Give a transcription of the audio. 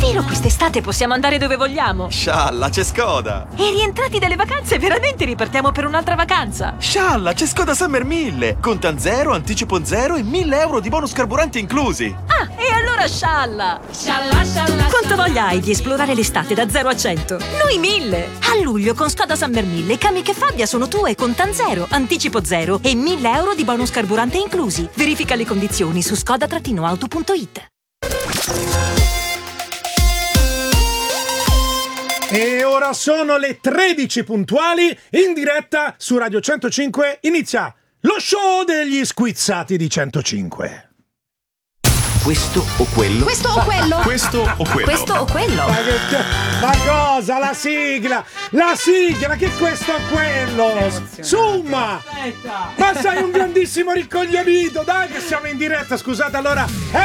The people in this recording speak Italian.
Davvero quest'estate possiamo andare dove vogliamo? Scialla, c'è Skoda! E rientrati dalle vacanze, veramente ripartiamo per un'altra vacanza? Scialla, c'è Skoda Summer 1000! Contan zero, anticipo zero e 1000 euro di bonus carburanti inclusi! Ah, e allora scialla! Scialla, scialla. Quanto voglia hai di esplorare l'estate da 0 a 100? Noi 1000! A luglio con Skoda Summer 1000 Kamiq e Fabia sono tue con zero, anticipo zero e 1000 euro di bonus carburante inclusi. Verifica le condizioni su skoda-auto.it. E ora sono le 13 puntuali, in diretta su Radio 105 inizia lo show degli squizzati di 105. Questo o quello? Questo o quello? Questo o quello? Questo o quello? Ma cosa? La sigla! La sigla! Che questo o quello? Summa! Ma sei un grandissimo ricoglionito! Dai che siamo in diretta, scusate allora!